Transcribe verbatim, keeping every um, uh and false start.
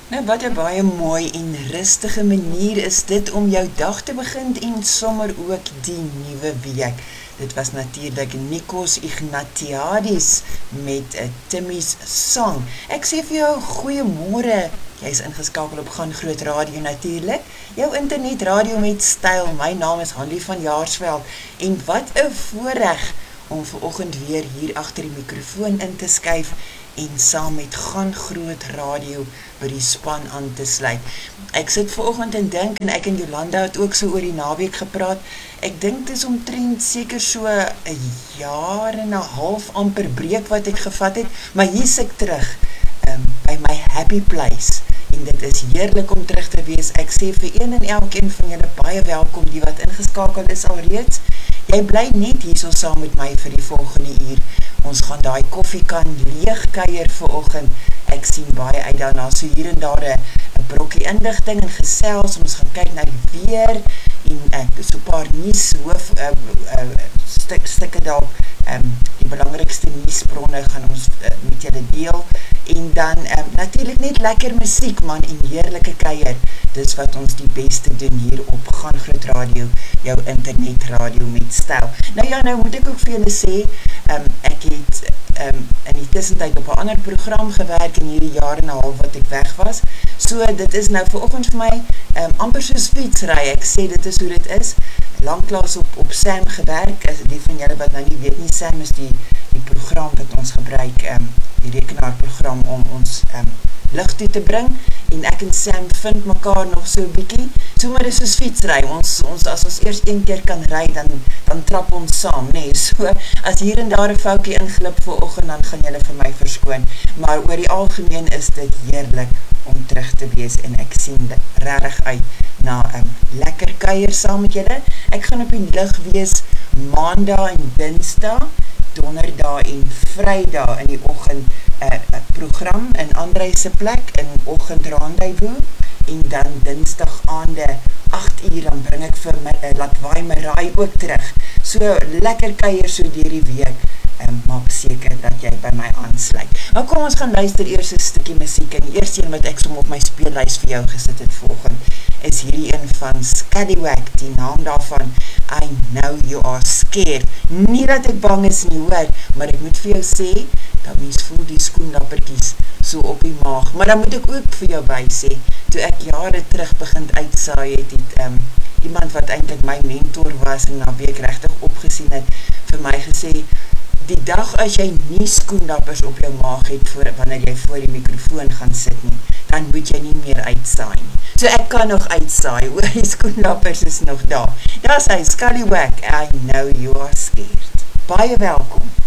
Nou, wat 'n baie mooi en rustige manier is dit om jou dag te begin en sommer ook die nuwe week. Dit was natuurlik Nikos Ignatiadis met 'n Timmy's Song. Ek sê vir jou goeiemôre. Jy is ingeskakel op Gaan Groot Radio natuurlik. Jou internet radio met styl. My naam is Hanlie van Jaarsveld en wat 'n voorreg om vanoggend weer hier agter die mikrofoon in te skuif en saam met Gaan Groot Radio by die span aan te sluit. Ek sit vanoggend en dink, en ek en Jolanda het ook so oor die naweek gepraat, ek dink dit is omtrent seker so 'n jaar en 'n half amper breek wat ek gevat het, maar hier is ek terug um, by my happy place, en dit is heerlik om terug te wees. Ek sê vir een en elkeen van julle baie welkom, die wat ingeskakel is alreeds. Jy bly net hier so saam met my vir die volgende uur. Ons gaan daai koffiekan leegkuier vanoggend. Ek sien baie uit daarna, so hier en daar 'n brokkie inligting en gesels. Ons gaan kyk na die weer en uh, so 'n paar nuus hoof uh, uh, stuk, stukke dalk. Um, die belangrikste nuusbronne gaan ons uh, met julle deel. En dan um, natuurlik net lekker musiek man en heerlike kuier. Dis wat ons die beste doen hier op Gaan Groot Radio, jou internetradio met styl. Nou ja, nou moet ek ook vir julle sê, um, ek het um, in die tussentyd op 'n ander program gewerk in hierdie jaar en 'n half wat ek weg was. So dit is nou vanoggend vir my um, amper soos fietsry. Ek sê dit is hoe dit is. Langklaas op, op Sam gewerk, as die van julle wat nou nie weet nie, Sam is die, die program wat ons gebruik, um, die rekenaarprogram om ons um, lig toe te bring, en ek en Sam vind mekaar nog so 'n bietjie, so maar dis soos fietsry, ons, ons, as ons eers een keer kan ry, dan, dan trap ons saam, nee, so, as hier en daar 'n foutjie inglip vanoggend, dan gaan julle vir my verskoon, maar oor die algemeen is dit heerlik om terug te wees, en ek sien regtig uit na um, lekker kuier saam met julle. Ek gaan op die lig wees maandag en dinsdag, donderdag en vrydag in die oggend uh, uh, program in Andrei se plek in oggend rendezvous, en dan dinsdag aande agt uur dan bring ek vir my uh, laat waai my raai ook terug. So lekker kuier so deur die week. En maak seker dat jy by my aansluit. Maar kom ons gaan luister eers 'n stukkie musiek, en die eerste een wat ek som op my speellys vir jou gesit het volgend, is hierdie een van Scallywag, die naam daarvan, I Know You Are Scared. Nie dat ek bang is nie hoor, maar ek moet vir jou sê, dat mens voel die skoenlappertjies so op die maag. Maar dan moet ek ook vir jou by sê, toe ek jare terug begin uitsaai het, het um, iemand wat eintlik my mentor was, en na wie ek regtig opgesien het, vir my gesê, die dag as jy nie skoenlappers op jou maag het, voor, wanneer jy voor die mikrofoon gaan sit nie, dan moet jy nie meer uitsaai nie. So ek kan nog uitsaai, hoor, die skoenlappers is nog daar. Daar is hy, Scallywag, I Know You Are Scared. Baie welkom.